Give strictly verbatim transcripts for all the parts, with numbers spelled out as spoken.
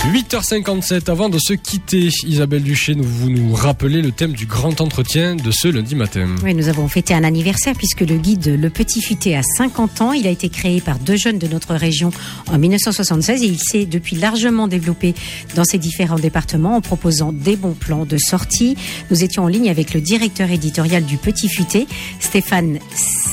huit heures cinquante-sept, avant de se quitter, Isabelle Duché, vous nous rappelez le thème du grand entretien de ce lundi matin. Oui, nous avons fêté un anniversaire puisque le guide Le Petit Futé a cinquante ans. Il a été créé par deux jeunes de notre région en dix-neuf cent soixante-seize et il s'est depuis largement développé dans ses différents départements en proposant des bons plans de sortie. Nous étions en ligne avec le directeur éditorial du Petit Futé, Stéphane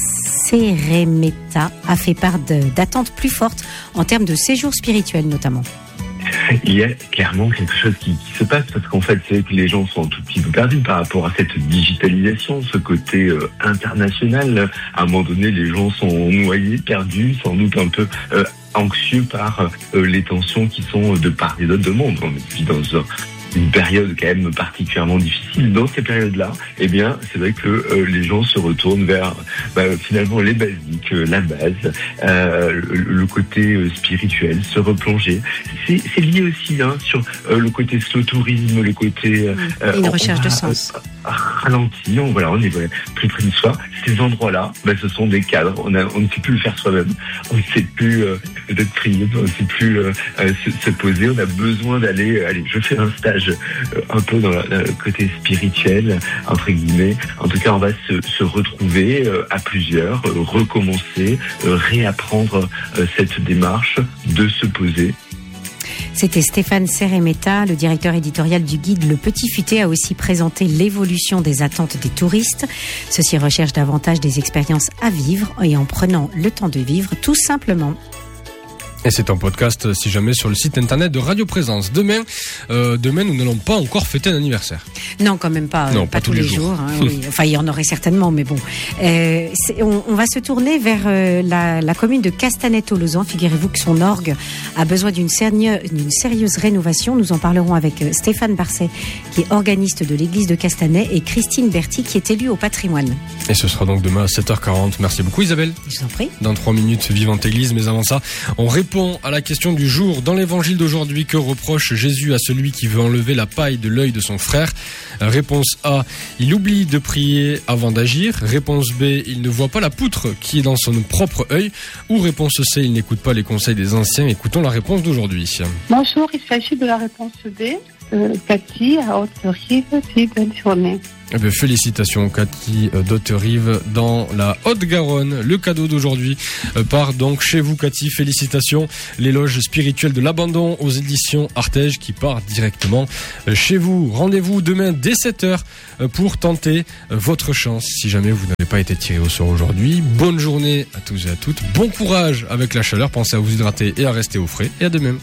Seremeta, a fait part de, d'attentes plus fortes en termes de séjour spirituel notamment. Il y a clairement quelque chose qui, qui se passe parce qu'en fait, c'est que les gens sont un tout petit peu perdus par rapport à cette digitalisation, ce côté euh, international. À un moment donné, les gens sont noyés, perdus, sans doute un peu euh, anxieux par euh, les tensions qui sont de part et d'autre de monde. On est dans un une période quand même particulièrement difficile. Dans ces périodes-là, eh bien, c'est vrai que euh, les gens se retournent vers bah, finalement les basiques, euh, la base, euh, le, le côté euh, spirituel, se replonger. C'est, c'est lié aussi hein, sur euh, le côté slow tourisme, le côté euh, une recherche de sens. Euh, ralenti, on, voilà, on est voilà, plus près de soi. Ces endroits-là, bah, ce sont des cadres. On, a, on ne sait plus le faire soi-même. On ne sait plus euh, peut-être prier, on ne sait plus euh, euh, se, se poser. On a besoin d'aller. Allez, je fais un stage un peu dans le côté spirituel, entre guillemets. En tout cas, on va se, se retrouver à plusieurs, recommencer, réapprendre cette démarche de se poser. C'était Stéphane Seremeta, le directeur éditorial du guide Le Petit Futé, a aussi présenté l'évolution des attentes des touristes. Ceux-ci recherchent davantage des expériences à vivre et en prenant le temps de vivre tout simplement. Et c'est un podcast, si jamais, sur le site internet de Radio Présence. Demain, euh, demain, nous n'allons pas encore fêter un anniversaire. Non, quand même pas. Non, pas, pas tous, tous les, les jours. jours hein, oui. Enfin, il y en aurait certainement, mais bon. Euh, on, on va se tourner vers euh, la, la commune de Castanet-Tolosan. Figurez-vous que son orgue a besoin d'une, sérieux, d'une sérieuse rénovation. Nous en parlerons avec euh, Stéphane Barcet, qui est organiste de l'église de Castanet, et Christine Berti, qui est élue au patrimoine. Et ce sera donc demain à sept heures quarante. Merci beaucoup, Isabelle. Je vous en prie. Dans trois minutes, Vivante Église. Mais avant ça, on répond à la question du jour. Dans l'évangile d'aujourd'hui, que reproche Jésus à celui qui veut enlever la paille de l'œil de son frère? Réponse A, il oublie de prier avant d'agir. Réponse B, il ne voit pas la poutre qui est dans son propre œil. Ou réponse C, il n'écoute pas les conseils des anciens. Écoutons la réponse d'aujourd'hui. Bonjour, il s'agit de la réponse B. Euh, Cathy, à Haute-Rive, bonne journée. Eh bien, félicitations Cathy d'Haute-Rive dans la Haute-Garonne. Le cadeau d'aujourd'hui part donc chez vous Cathy, félicitations. L'éloge spirituel de l'abandon aux éditions Artege qui part directement chez vous. Rendez-vous demain dès sept heures pour tenter votre chance si jamais vous n'avez pas été tiré au sort aujourd'hui. Bonne journée à tous et à toutes. Bon courage avec la chaleur, pensez à vous hydrater et à rester au frais et à demain.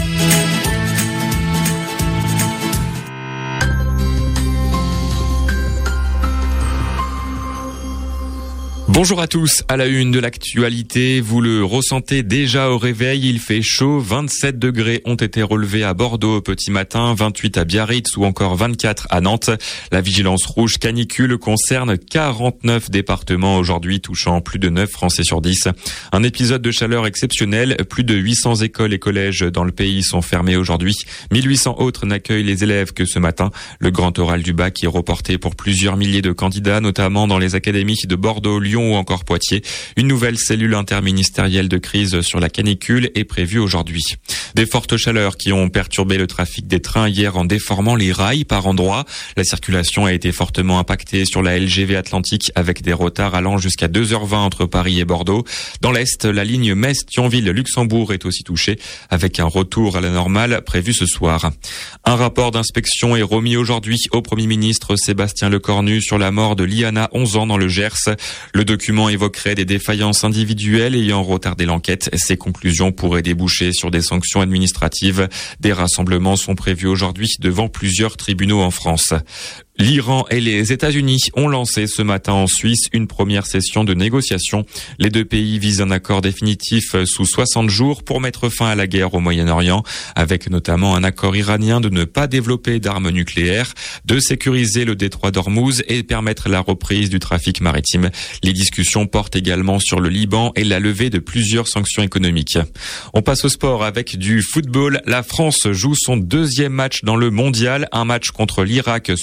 Bonjour à tous, à la une de l'actualité, vous le ressentez déjà au réveil, il fait chaud, vingt-sept degrés ont été relevés à Bordeaux au petit matin, vingt-huit à Biarritz ou encore vingt-quatre à Nantes. La vigilance rouge canicule concerne quarante-neuf départements aujourd'hui, touchant plus de neuf Français sur dix. Un épisode de chaleur exceptionnel, plus de huit cents écoles et collèges dans le pays sont fermés aujourd'hui. mille huit cents autres n'accueillent les élèves que ce matin. Le grand oral du bac est reporté pour plusieurs milliers de candidats, notamment dans les académies de Bordeaux, Lyon ou encore Poitiers. Une nouvelle cellule interministérielle de crise sur la canicule est prévue aujourd'hui. Des fortes chaleurs qui ont perturbé le trafic des trains hier en déformant les rails par endroits. La circulation a été fortement impactée sur la L G V Atlantique avec des retards allant jusqu'à deux heures vingt entre Paris et Bordeaux. Dans l'Est, la ligne Metz-Thionville-Luxembourg est aussi touchée avec un retour à la normale prévu ce soir. Un rapport d'inspection est remis aujourd'hui au Premier ministre Sébastien Lecornu sur la mort de Liana, onze ans, dans le Gers. Le document évoquerait des défaillances individuelles ayant retardé l'enquête. Ces conclusions pourraient déboucher sur des sanctions administratives. Des rassemblements sont prévus aujourd'hui devant plusieurs tribunaux en France. L'Iran et les États-Unis ont lancé ce matin en Suisse une première session de négociation. Les deux pays visent un accord définitif sous soixante jours pour mettre fin à la guerre au Moyen-Orient, avec notamment un accord iranien de ne pas développer d'armes nucléaires, de sécuriser le détroit d'Ormuz et permettre la reprise du trafic maritime. Les discussions portent également sur le Liban et la levée de plusieurs sanctions économiques. On passe au sport avec du football. La France joue son deuxième match dans le mondial, un match contre l'Irak ce soir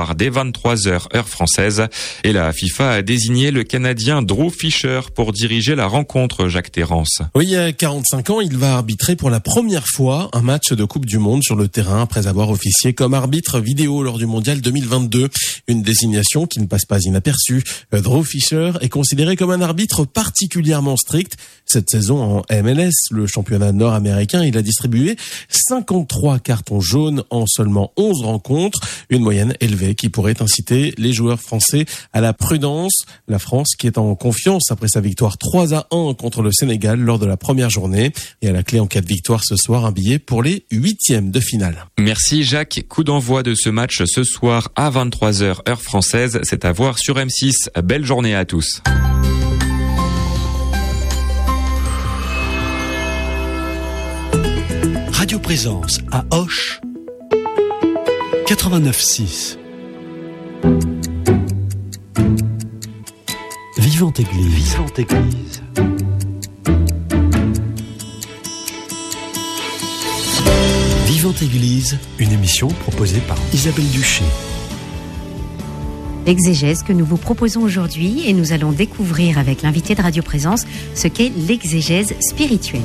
soir dès vingt-trois heures heure française. Et la FIFA a désigné le Canadien Drew Fisher pour diriger la rencontre, Jacques Terrance. Oui, il y a quarante-cinq ans, il va arbitrer pour la première fois un match de Coupe du Monde sur le terrain après avoir officié comme arbitre vidéo lors du Mondial deux mille vingt-deux. Une désignation qui ne passe pas inaperçue. Drew Fisher est considéré comme un arbitre particulièrement strict. Cette saison en M L S, le championnat nord-américain, il a distribué cinquante-trois cartons jaunes en seulement onze rencontres. Une moyenne élevée qui pourrait inciter les joueurs français à la prudence. La France qui est en confiance après sa victoire trois à un contre le Sénégal lors de la première journée. Et à la clé en cas de victoire ce soir, un billet pour les huitièmes de finale. Merci Jacques. Coup d'envoi de ce match ce soir à vingt-trois heures heure française. C'est à voir sur M six. Belle journée à tous. Radio Présence à Auch quatre-vingt-neuf six. Vivante Église. Vivante Église. Vivante Église, une émission proposée par Isabelle Duché. L'exégèse que nous vous proposons aujourd'hui, et nous allons découvrir avec l'invité de Radio Présence ce qu'est l'exégèse spirituelle.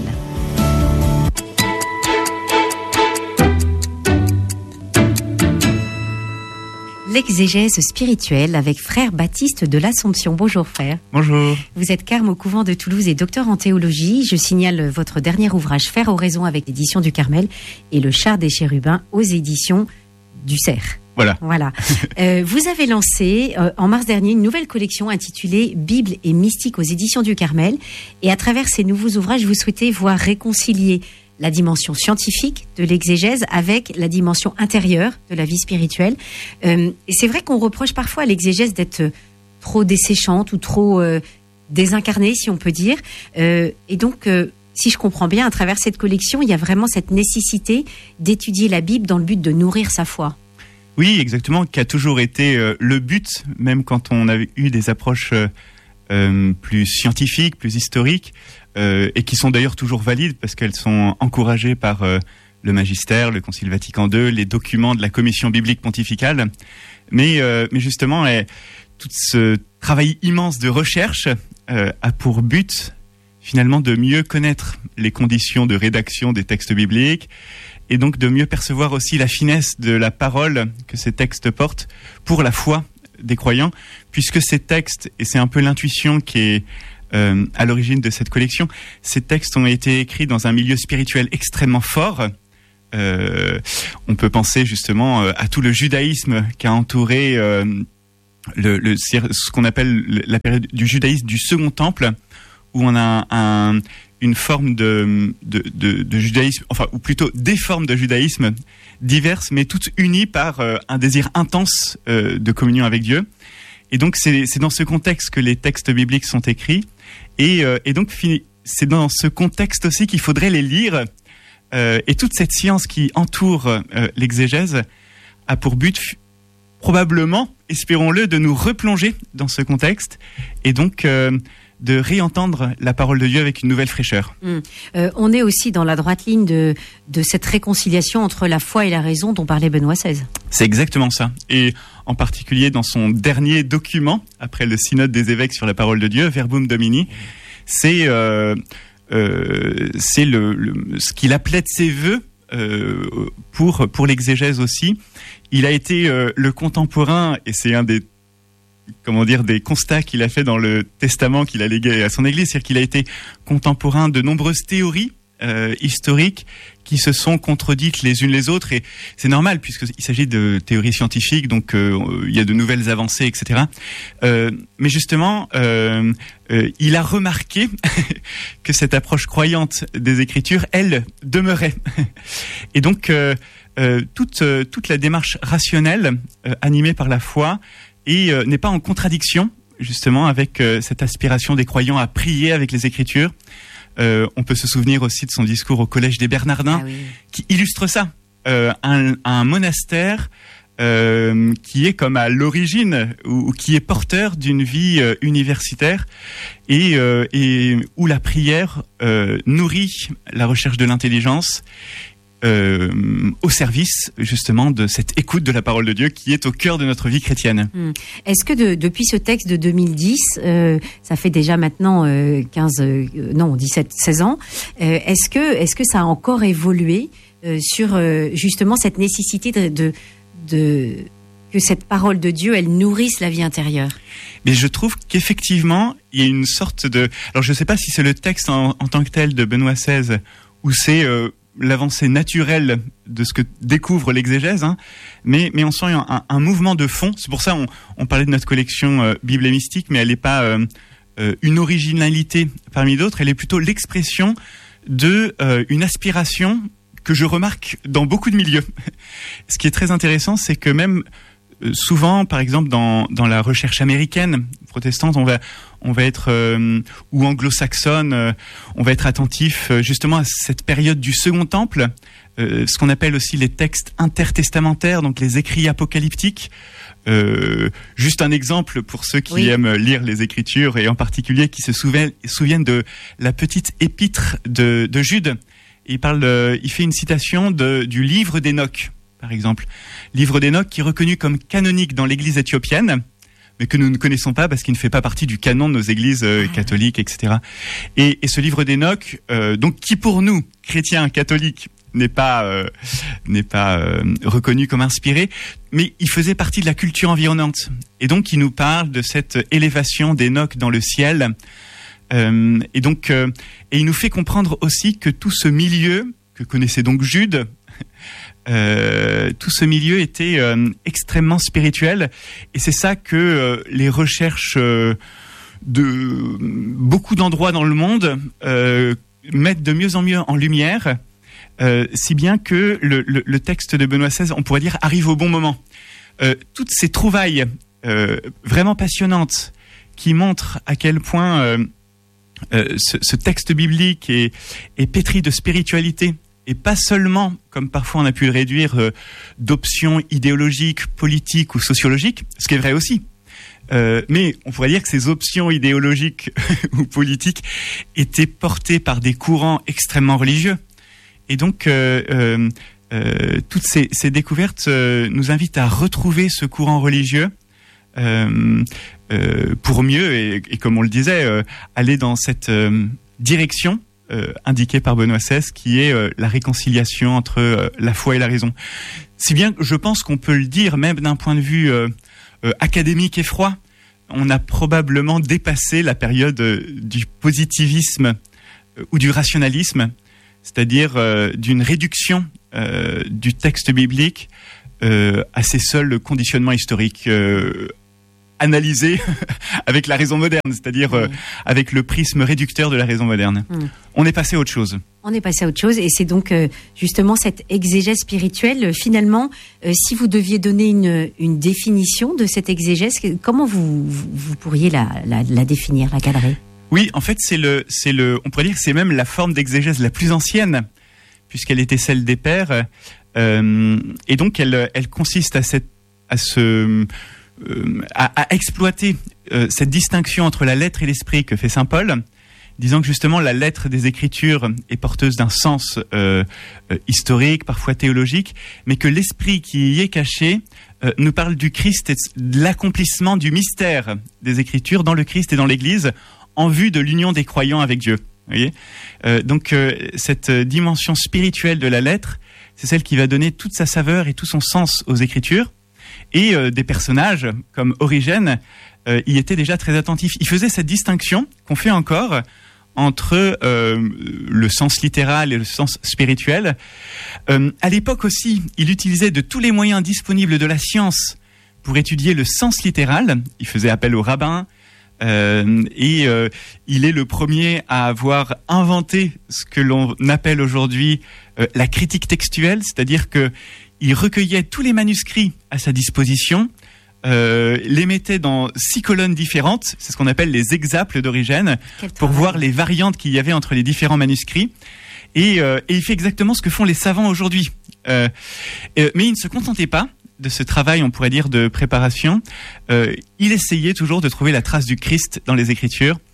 L'exégèse spirituelle avec frère Baptiste de l'Assomption. Bonjour frère. Bonjour. Vous êtes carme au couvent de Toulouse et docteur en théologie. Je signale votre dernier ouvrage Faire oraison avec l'édition du Carmel et Le Char des Chérubins aux éditions du Cerf. Voilà. Voilà. euh, vous avez lancé euh, en mars dernier une nouvelle collection intitulée Bible et mystique aux éditions du Carmel. Et à travers ces nouveaux ouvrages, vous souhaitez voir réconcilier la dimension scientifique de l'exégèse avec la dimension intérieure de la vie spirituelle. Euh, et c'est vrai qu'on reproche parfois à l'exégèse d'être trop desséchante ou trop euh, désincarnée, si on peut dire. Euh, et donc, euh, si je comprends bien, à travers cette collection, il y a vraiment cette nécessité d'étudier la Bible dans le but de nourrir sa foi. Oui, exactement, qui a toujours été euh, le but, même quand on a eu des approches euh, euh, plus scientifiques, plus historiques, euh, et qui sont d'ailleurs toujours valides parce qu'elles sont encouragées par euh, le magistère, le Concile Vatican deux, les documents de la Commission biblique pontificale. Mais, euh, mais justement, eh, tout ce travail immense de recherche euh, a pour but finalement de mieux connaître les conditions de rédaction des textes bibliques et donc de mieux percevoir aussi la finesse de la parole que ces textes portent pour la foi des croyants, puisque ces textes, et c'est un peu l'intuition qui est euh, à l'origine de cette collection, ces textes ont été écrits dans un milieu spirituel extrêmement fort. Euh, on peut penser justement à tout le judaïsme qui a entouré euh, le, le, ce qu'on appelle la période du judaïsme du Second Temple, où on a un, une forme de, de, de, de judaïsme, enfin, ou plutôt des formes de judaïsme diverses, mais toutes unies par euh, un désir intense euh, de communion avec Dieu. Et donc, c'est, c'est dans ce contexte que les textes bibliques sont écrits. Et, euh, et donc, c'est dans ce contexte aussi qu'il faudrait les lire. Euh, et toute cette science qui entoure euh, l'exégèse a pour but, f- probablement, espérons-le, de nous replonger dans ce contexte. Et donc... Euh, de réentendre la parole de Dieu avec une nouvelle fraîcheur. Mmh. Euh, on est aussi dans la droite ligne de, de cette réconciliation entre la foi et la raison dont parlait Benoît seize. C'est exactement ça. Et en particulier dans son dernier document, après le synode des évêques sur la parole de Dieu, Verbum Domini, c'est, euh, euh, c'est le, le, ce qu'il appelait de ses vœux euh, pour, pour l'exégèse aussi. Il a été euh, le contemporain, et c'est un des comment dire, des constats qu'il a fait dans le testament qu'il a légué à son église, c'est-à-dire qu'il a été contemporain de nombreuses théories euh, historiques qui se sont contredites les unes les autres, et c'est normal puisqu'il s'agit de théories scientifiques, donc euh, il y a de nouvelles avancées, et cetera. Euh, mais justement, euh, euh, il a remarqué que cette approche croyante des Écritures, elle, demeurait. Et donc, euh, euh, toute, euh, toute la démarche rationnelle, euh, animée par la foi, et euh, n'est pas en contradiction justement avec euh, cette aspiration des croyants à prier avec les Écritures. Euh, on peut se souvenir aussi de son discours au Collège des Bernardins, ah oui, qui illustre ça. Euh, un, un monastère euh, qui est comme à l'origine, ou, ou qui est porteur d'une vie euh, universitaire, et, euh, et où la prière euh, nourrit la recherche de l'intelligence, euh, au service justement de cette écoute de la parole de Dieu qui est au cœur de notre vie chrétienne. Mmh. Est-ce que de, depuis ce texte de deux mille dix, euh, ça fait déjà maintenant euh, quinze, euh, non dix-sept, seize ans, euh, est-ce que est-ce que ça a encore évolué euh, sur euh, justement cette nécessité de, de, de que cette parole de Dieu, elle nourrisse la vie intérieure? Mais je trouve qu'effectivement, il y a une sorte de... Alors, je ne sais pas si c'est le texte en, en tant que tel de Benoît seize ou c'est euh, l'avancée naturelle de ce que découvre l'exégèse, hein, mais, mais on sent un, un mouvement de fond. C'est pour ça on, on parlait de notre collection euh, Bible et Mystique, mais elle n'est pas euh, euh, une originalité parmi d'autres, elle est plutôt l'expression de euh, une aspiration que je remarque dans beaucoup de milieux. Ce qui est très intéressant, c'est que même souvent, par exemple, dans, dans la recherche américaine, protestante, on va, on va être, euh, ou anglo-saxonne, euh, on va être attentif euh, justement à cette période du Second Temple, euh, ce qu'on appelle aussi les textes intertestamentaires, donc les écrits apocalyptiques. Euh, juste un exemple pour ceux qui oui. aiment lire les Écritures et en particulier qui se souviennent, souviennent de la petite épître de, de Jude. Il parle, euh, il fait une citation de, du livre d'Enoch. Par exemple, livre d'Enoch qui est reconnu comme canonique dans l'église éthiopienne, mais que nous ne connaissons pas parce qu'il ne fait pas partie du canon de nos églises euh, catholiques, et cetera. Et, et ce livre d'Enoch, euh, donc qui pour nous, chrétiens catholiques, n'est pas, euh, n'est pas euh, reconnu comme inspiré, mais il faisait partie de la culture environnante. Et donc il nous parle de cette élévation d'Enoch dans le ciel. Euh, et donc, euh, et il nous fait comprendre aussi que tout ce milieu, que connaissait donc Jude, Euh, tout ce milieu était euh, extrêmement spirituel et c'est ça que euh, les recherches euh, de beaucoup d'endroits dans le monde euh, mettent de mieux en mieux en lumière, euh, si bien que le, le, le texte de Benoît seize, on pourrait dire, arrive au bon moment. Euh, toutes ces trouvailles euh, vraiment passionnantes qui montrent à quel point euh, euh, ce, ce texte biblique est, est pétri de spiritualité. Et pas seulement, comme parfois on a pu le réduire, euh, d'options idéologiques, politiques ou sociologiques, ce qui est vrai aussi. Euh, mais on pourrait dire que ces options idéologiques ou politiques étaient portées par des courants extrêmement religieux. Et donc, euh, euh, euh, toutes ces, ces découvertes euh, nous invitent à retrouver ce courant religieux euh, euh, pour mieux, et, et comme on le disait, euh, aller dans cette euh, direction Euh, indiqué par Benoît seize, qui est euh, la réconciliation entre euh, la foi et la raison. Si bien que je pense qu'on peut le dire, même d'un point de vue euh, euh, académique et froid, on a probablement dépassé la période euh, du positivisme euh, ou du rationalisme, c'est-à-dire euh, d'une réduction euh, du texte biblique euh, à ses seuls conditionnements historiques, euh, analysé avec la raison moderne, c'est-à-dire mmh. euh, avec le prisme réducteur de la raison moderne. Mmh. On est passé à autre chose. On est passé à autre chose et c'est donc euh, justement cette exégèse spirituelle. Euh, finalement, euh, si vous deviez donner une, une définition de cette exégèse, comment vous, vous, vous pourriez la, la, la définir, la cadrer? Oui, en fait, c'est le, c'est le, on pourrait dire que c'est même la forme d'exégèse la plus ancienne, puisqu'elle était celle des pères. Euh, et donc, elle, elle consiste à, cette, à ce... À, à exploiter euh, cette distinction entre la lettre et l'esprit que fait saint Paul, disant que justement la lettre des Écritures est porteuse d'un sens euh, euh, historique, parfois théologique, mais que l'esprit qui y est caché euh, nous parle du Christ et de l'accomplissement du mystère des Écritures dans le Christ et dans l'Église en vue de l'union des croyants avec Dieu. Vous voyez euh, donc euh, cette dimension spirituelle de la lettre, c'est celle qui va donner toute sa saveur et tout son sens aux Écritures. Et euh, des personnages comme Origène euh, y étaient déjà très attentifs. Il faisait cette distinction qu'on fait encore entre euh, le sens littéral et le sens spirituel. Euh, à l'époque aussi, il utilisait de tous les moyens disponibles de la science pour étudier le sens littéral. Il faisait appel aux rabbins euh, et euh, il est le premier à avoir inventé ce que l'on appelle aujourd'hui euh, la critique textuelle, c'est-à-dire que il recueillait tous les manuscrits à sa disposition, euh, les mettait dans six colonnes différentes, c'est ce qu'on appelle les exaples d'Origène, pour voir les variantes qu'il y avait entre les différents manuscrits. Et, euh, et il fait exactement ce que font les savants aujourd'hui. Euh, euh, mais il ne se contentait pas de ce travail, on pourrait dire, de préparation. Euh, il essayait toujours de trouver la trace du Christ dans les Écritures.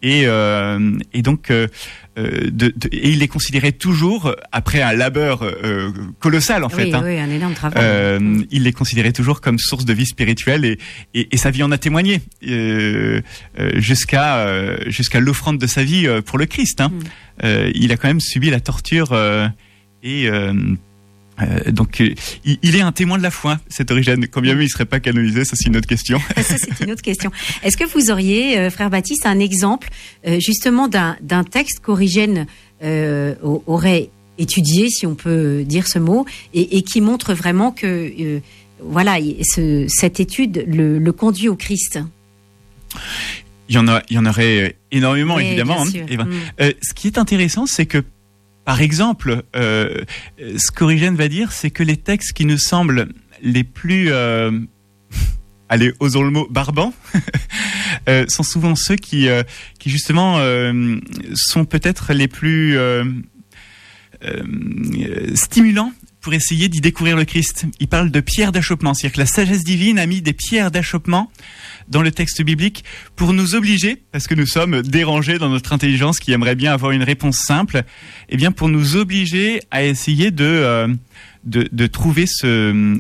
Et, euh, et donc, euh, de, de, et il est considéré toujours, après un labeur euh, colossal en oui, fait, hein, oui, un énorme travail. Euh, mmh. Il est considéré toujours comme source de vie spirituelle et, et, et sa vie en a témoigné euh, euh, jusqu'à euh, jusqu'à l'offrande de sa vie pour le Christ. Hein. Mmh. Euh, il a quand même subi la torture euh, et euh, Euh, donc, euh, il, il est un témoin de la foi, cet Origène. Quand bien même il serait pas canonisé, ça c'est une autre question. Ça c'est une autre question. Est-ce que vous auriez, euh, frère Baptiste, un exemple euh, justement d'un, d'un texte qu'Origène euh, aurait étudié, si on peut dire ce mot, et, et qui montre vraiment que euh, voilà, ce, cette étude le, le conduit au Christ? Il y en a, il y en aurait énormément, oui, évidemment. Hein. Et ben, mmh. euh, ce qui est intéressant, c'est que par exemple, euh, ce qu'Origène va dire, c'est que les textes qui nous semblent les plus, euh, allez, osons le mot, barbants, euh, sont souvent ceux qui, euh, qui justement, euh, sont peut-être les plus euh, euh, stimulants pour essayer d'y découvrir le Christ. Il parle de pierres d'achoppement, c'est-à-dire que la sagesse divine a mis des pierres d'achoppement dans le texte biblique pour nous obliger, parce que nous sommes dérangés dans notre intelligence qui aimerait bien avoir une réponse simple, et bien pour nous obliger à essayer de euh, de, de trouver ce,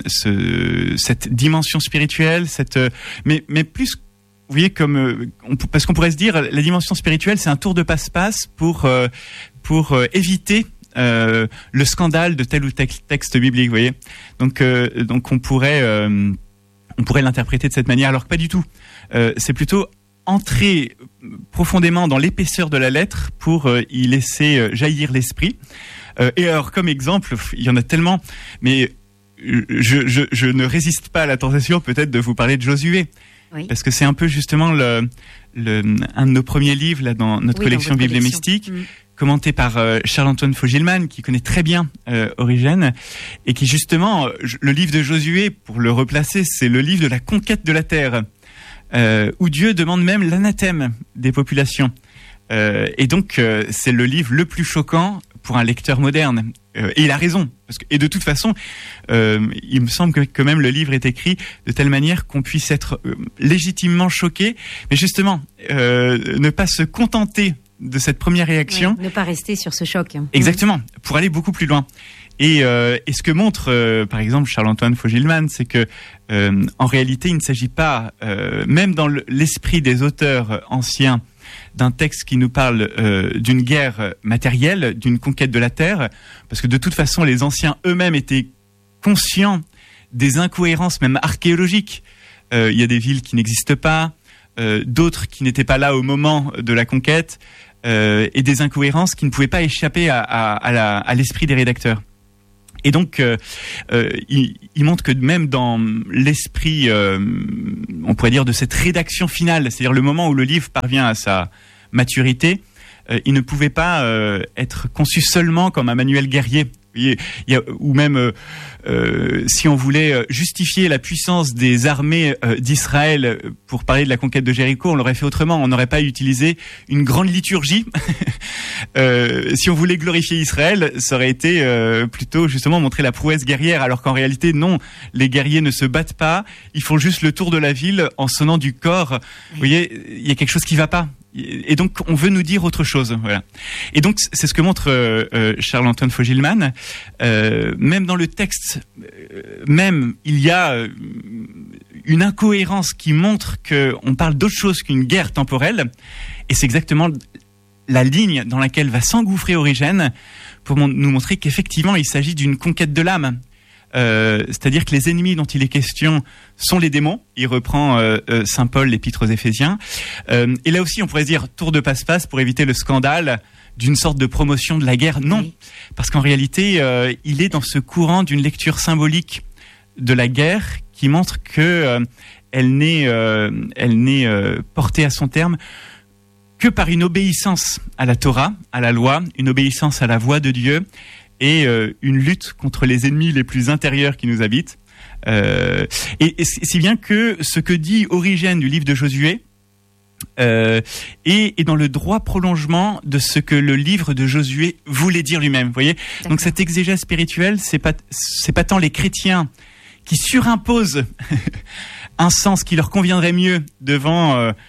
ce cette dimension spirituelle, cette mais mais plus, vous voyez, comme on, parce qu'on pourrait se dire la dimension spirituelle c'est un tour de passe-passe pour euh, pour euh, éviter euh, le scandale de tel ou tel texte biblique, vous voyez. Donc euh, donc on pourrait euh, on pourrait l'interpréter de cette manière, alors que pas du tout. Euh, c'est plutôt entrer profondément dans l'épaisseur de la lettre pour euh, y laisser euh, jaillir l'esprit. Euh, et alors, comme exemple, il y en a tellement, mais je, je, je ne résiste pas à la tentation peut-être de vous parler de Josué. Oui. Parce que c'est un peu justement le, le, un de nos premiers livres là, dans notre oui, collection Bible et Mystique. Mmh. Commenté par euh, Charles-Antoine Faux-Gilman, qui connaît très bien euh, Origène, et qui justement, le livre de Josué, pour le replacer, c'est le livre de la conquête de la terre, euh, où Dieu demande même l'anathème des populations. Euh, et donc, euh, c'est le livre le plus choquant pour un lecteur moderne. Euh, et il a raison. Parce que, et de toute façon, euh, il me semble que, que même le livre est écrit de telle manière qu'on puisse être euh, légitimement choqué, mais justement, euh, ne pas se contenter de cette première réaction. Oui, ne pas rester sur ce choc. Exactement, pour aller beaucoup plus loin. Et, euh, et ce que montre, euh, par exemple, Charles-Antoine Faux-Gilman, c'est que, euh, en réalité, il ne s'agit pas, euh, même dans l'esprit des auteurs anciens, d'un texte qui nous parle euh, d'une guerre matérielle, d'une conquête de la terre, parce que de toute façon, les anciens eux-mêmes étaient conscients des incohérences, même archéologiques. Euh, il y a des villes qui n'existent pas, euh, d'autres qui n'étaient pas là au moment de la conquête, euh, et des incohérences qui ne pouvaient pas échapper à, à, à, la, à l'esprit des rédacteurs. Et donc, euh, euh, il, il montre que même dans l'esprit, euh, on pourrait dire, de cette rédaction finale, c'est-à-dire le moment où le livre parvient à sa maturité, euh, il ne pouvait pas euh, être conçu seulement comme un manuel guerrier. Il y a, ou même euh, euh, si on voulait justifier la puissance des armées euh, d'Israël pour parler de la conquête de Jéricho, on l'aurait fait autrement. On n'aurait pas utilisé une grande liturgie. euh, si on voulait glorifier Israël, ça aurait été euh, plutôt justement montrer la prouesse guerrière, alors qu'en réalité non, les guerriers ne se battent pas, ils font juste le tour de la ville en sonnant du corps. Vous voyez, il y a quelque chose qui va pas. Et donc, on veut nous dire autre chose. Voilà. Et donc, c'est ce que montre euh, Charles-Antoine Faux-Gilman. Euh, même dans le texte, euh, même, il y a euh, une incohérence qui montre qu'on parle d'autre chose qu'une guerre temporelle. Et c'est exactement la ligne dans laquelle va s'engouffrer Origène pour mon- nous montrer qu'effectivement, il s'agit d'une conquête de l'âme. Euh, c'est-à-dire que les ennemis dont il est question sont les démons. Il reprend euh, euh, Saint Paul, l'épître aux Éphésiens. Euh, et là aussi, on pourrait dire tour de passe-passe pour éviter le scandale d'une sorte de promotion de la guerre. Non, oui. Parce qu'en réalité, euh, il est dans ce courant d'une lecture symbolique de la guerre qui montre que euh, elle n'est, euh, elle n'est euh, portée à son terme que par une obéissance à la Torah, à la loi, une obéissance à la voix de Dieu, et euh, une lutte contre les ennemis les plus intérieurs qui nous habitent. Euh, et, et si bien que ce que dit Origène du livre de Josué euh, est, est dans le droit prolongement de ce que le livre de Josué voulait dire lui-même. Vous voyez ? D'accord. Donc cette exégèse spirituelle, c'est pas, c'est pas tant les chrétiens qui surimposent un sens qui leur conviendrait mieux devant... Euh,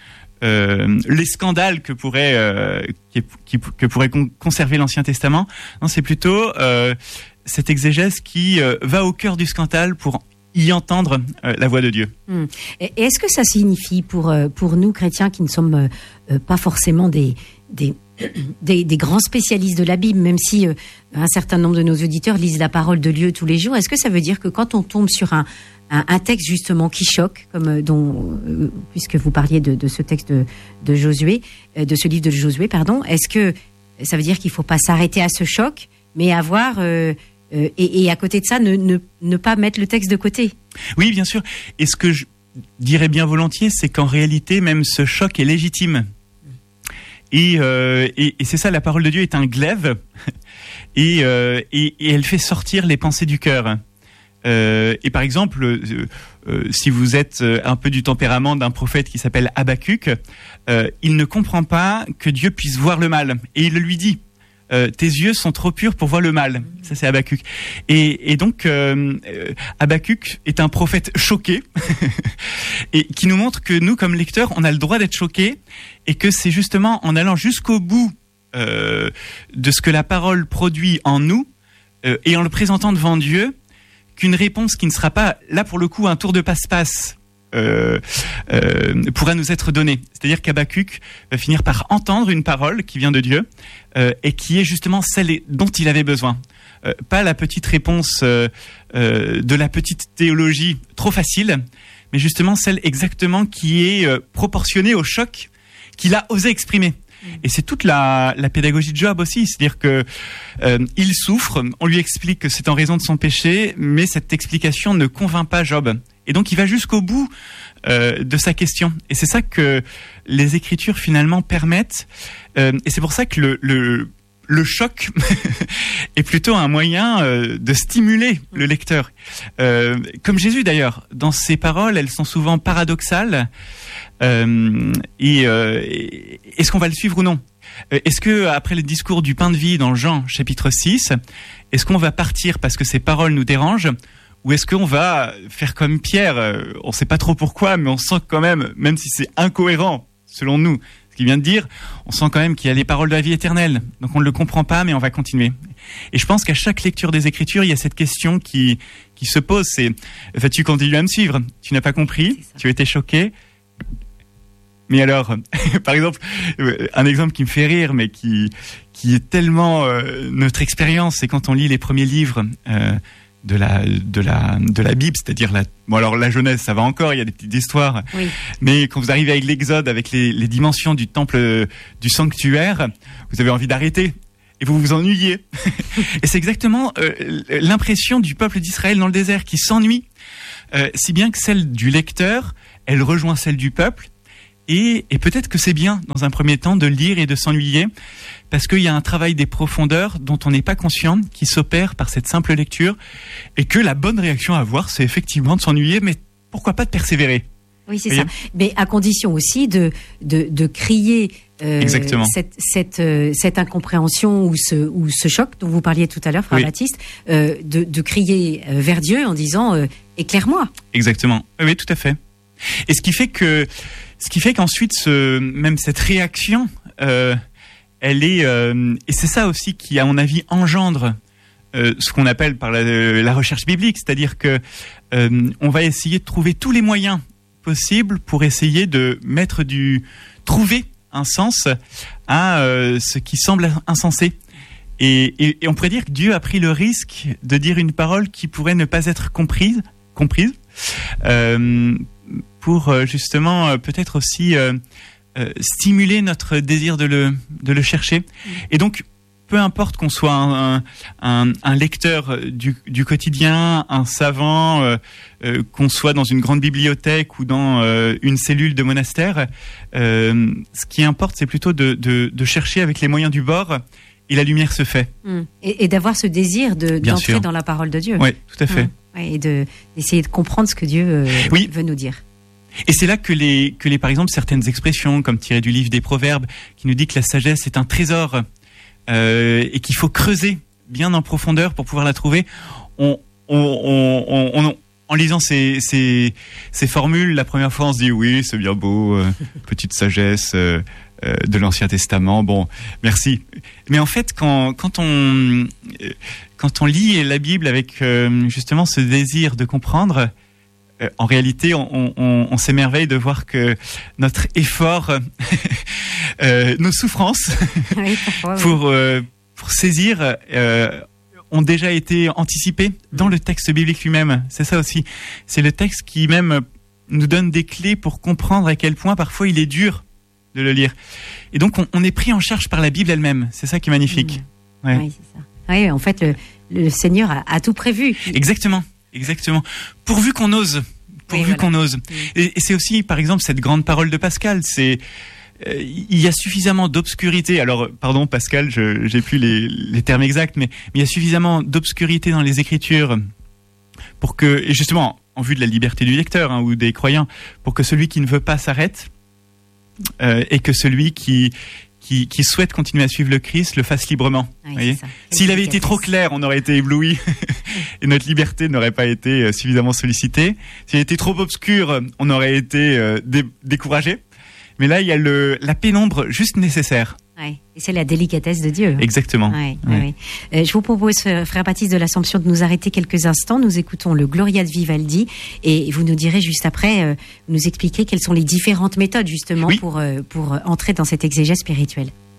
euh, les scandales que pourrait euh, qui, qui, que pourrait con- conserver l'Ancien Testament. Non, c'est plutôt euh, cette exégèse qui euh, va au cœur du scandale pour y entendre euh, la voix de Dieu. Hum. Et est-ce que ça signifie pour euh, pour nous chrétiens qui ne sommes euh, pas forcément des des Des, des grands spécialistes de la Bible, même si euh, un certain nombre de nos auditeurs lisent la parole de Dieu tous les jours, est-ce que ça veut dire que quand on tombe sur un, un, un texte justement qui choque, comme euh, dont, euh, puisque vous parliez de, de ce texte de, de Josué, euh, de ce livre de Josué, pardon, est-ce que ça veut dire qu'il ne faut pas s'arrêter à ce choc, mais avoir euh, euh, et, et à côté de ça, ne, ne, ne pas mettre le texte de côté? Oui, bien sûr. Et ce que je dirais bien volontiers, c'est qu'en réalité, même ce choc est légitime. Et, euh, et, et c'est ça, la parole de Dieu est un glaive, et, euh, et, et elle fait sortir les pensées du cœur. Euh, et par exemple, euh, euh, si vous êtes un peu du tempérament d'un prophète qui s'appelle Habacuc, euh, il ne comprend pas que Dieu puisse voir le mal, et il le lui dit. Euh, tes yeux sont trop purs pour voir le mal. Ça, c'est Habacuc. Et, et donc, euh, Habacuc est un prophète choqué et qui nous montre que nous, comme lecteurs, on a le droit d'être choqués et que c'est justement en allant jusqu'au bout euh, de ce que la parole produit en nous euh, et en le présentant devant Dieu qu'une réponse qui ne sera pas, là pour le coup, un tour de passe-passe Euh, euh, pourra nous être donné. C'est-à-dire qu'Habacuc va finir par entendre une parole qui vient de Dieu euh, et qui est justement celle dont il avait besoin. Euh, pas la petite réponse euh, euh, de la petite théologie trop facile, mais justement celle exactement qui est euh, proportionnée au choc qu'il a osé exprimer. Et c'est toute la, la pédagogie de Job aussi, c'est-à-dire que euh, il souffre, on lui explique que c'est en raison de son péché, mais cette explication ne convainc pas Job. Et donc il va jusqu'au bout euh, de sa question. Et c'est ça que les Écritures finalement permettent. Euh, et c'est pour ça que le, le, le choc est plutôt un moyen euh, de stimuler le lecteur. Euh, comme Jésus d'ailleurs, dans ses paroles, elles sont souvent paradoxales. Euh, et, euh, et est-ce qu'on va le suivre ou non ? Est-ce que après le discours du pain de vie dans Jean chapitre six, est-ce qu'on va partir parce que ces paroles nous dérangent ? Ou est-ce qu'on va faire comme Pierre ? On ne sait pas trop pourquoi, mais on sent quand même, même si c'est incohérent selon nous, ce qu'il vient de dire, on sent quand même qu'il y a les paroles de la vie éternelle. Donc on ne le comprend pas, mais on va continuer. Et je pense qu'à chaque lecture des Écritures, il y a cette question qui, qui se pose, c'est « vas-tu continuer à me suivre ? Tu n'as pas compris ? Tu as été choqué ? Mais alors, par exemple, un exemple qui me fait rire, mais qui, qui est tellement euh, notre expérience, c'est quand on lit les premiers livres euh, de la de la de la Bible, c'est-à-dire la bon alors la Genèse ça va encore, il y a des petites histoires, oui. Mais quand vous arrivez avec l'Exode, avec les, les dimensions du temple, euh, du sanctuaire, vous avez envie d'arrêter et vous vous ennuyez. Et c'est exactement euh, l'impression du peuple d'Israël dans le désert qui s'ennuie, euh, si bien que celle du lecteur, elle rejoint celle du peuple. Et, et peut-être que c'est bien, dans un premier temps, de lire et de s'ennuyer, parce qu'il y a un travail des profondeurs dont on n'est pas conscient, qui s'opère par cette simple lecture, et que la bonne réaction à avoir, c'est effectivement de s'ennuyer, mais pourquoi pas de persévérer ? Oui, c'est ça. Mais à condition aussi de de, de crier euh, Exactement. cette cette euh, cette incompréhension ou ce ou ce choc dont vous parliez tout à l'heure, frère oui. Baptiste, euh, de de crier vers Dieu en disant euh, éclaire-moi. Exactement. Oui, tout à fait. Et ce qui fait que Ce qui fait qu'ensuite, ce, même cette réaction, euh, elle est, euh, et c'est ça aussi qui, à mon avis, engendre euh, ce qu'on appelle par la, la recherche biblique, c'est-à-dire que euh, on va essayer de trouver tous les moyens possibles pour essayer de mettre du, trouver un sens à euh, ce qui semble insensé. Et, et, et on pourrait dire que Dieu a pris le risque de dire une parole qui pourrait ne pas être comprise, comprise. Euh, pour justement euh, peut-être aussi euh, euh, stimuler notre désir de le, de le chercher. Et donc, peu importe qu'on soit un, un, un lecteur du, du quotidien, un savant, euh, euh, qu'on soit dans une grande bibliothèque ou dans euh, une cellule de monastère, euh, ce qui importe, c'est plutôt de, de, de chercher avec les moyens du bord, et la lumière se fait. Mmh. Et, et d'avoir ce désir de, d'entrer sûr. Dans la parole de Dieu. Oui, tout à fait. Mmh. Ouais, et de, d'essayer de comprendre ce que Dieu euh, oui. veut nous dire. Et c'est là que les, que les, par exemple, certaines expressions, comme tirées du livre des Proverbes, qui nous dit que la sagesse est un trésor euh, et qu'il faut creuser bien en profondeur pour pouvoir la trouver, on, on, on, on, on, en lisant ces, ces, ces formules, la première fois on se dit oui, c'est bien beau, euh, petite sagesse euh, euh, de l'Ancien Testament. Bon, merci. Mais en fait, quand, quand on, quand on lit la Bible avec euh, justement ce désir de comprendre, euh, en réalité, on, on, on s'émerveille de voir que notre effort, euh, nos souffrances Oui, parfois, oui. pour euh, pour saisir. Euh, ont déjà été anticipés dans le texte biblique lui-même. C'est ça aussi. C'est le texte qui même nous donne des clés pour comprendre à quel point parfois il est dur de le lire. Et donc on, on est pris en charge par la Bible elle-même. C'est ça qui est magnifique. Mmh. Ouais. Oui, c'est ça. Oui, en fait, le, le Seigneur a, a tout prévu. Exactement, exactement. Pourvu qu'on ose, pourvu oui, voilà. qu'on ose. Mmh. Et, et c'est aussi, par exemple, cette grande parole de Pascal. C'est Euh, il y a suffisamment d'obscurité. Alors, pardon, Pascal, je j'ai plus les, les termes exacts, mais, mais il y a suffisamment d'obscurité dans les Écritures pour que, et justement, en vue de la liberté du lecteur hein, ou des croyants, pour que celui qui ne veut pas s'arrête euh, et que celui qui, qui qui souhaite continuer à suivre le Christ le fasse librement. Oui, voyez. c'est ça. S'il avait été trop clair, on aurait été ébloui et notre liberté n'aurait pas été suffisamment sollicitée. S'il était trop obscur, on aurait été euh, dé- découragé. Mais là, il y a le, la pénombre juste nécessaire. Ouais. Et c'est la délicatesse de Dieu. Exactement. Ouais, Ouais. ouais. Euh, je vous propose, euh, frère Baptiste de l'Assomption, de nous arrêter quelques instants. Nous écoutons le Gloria de Vivaldi et vous nous direz juste après, euh, nous expliquer quelles sont les différentes méthodes justement Oui. pour, euh, pour entrer dans cette exégèse spirituelle.